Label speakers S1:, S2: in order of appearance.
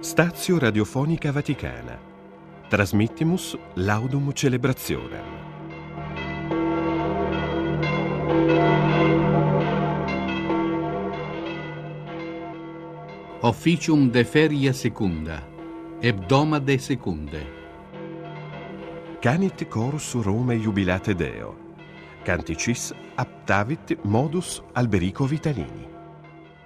S1: Stazio Radiofonica Vaticana. Transmittimus laudum celebrationem.
S2: Officium de feria secunda, hebdomade secunde.
S1: Canit cors Rome jubilate Deo. Canticis aptavit modus Alberico Vitalini.